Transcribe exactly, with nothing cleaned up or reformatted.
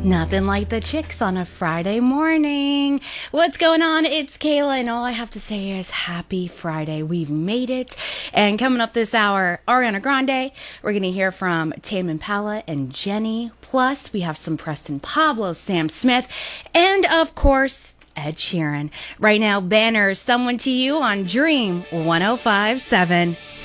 Nothing like the chicks on a Friday morning. What's going on? It's Kayla, and all I have to say is happy Friday. We've made it. And coming up this hour, Ariana Grande. We're going to hear from Tame Impala and Jenny. Plus, we have some Preston Pablo, Sam Smith, and of course, Ed Sheeran. Right now, Banner, Someone to You on Dream one oh five point seven.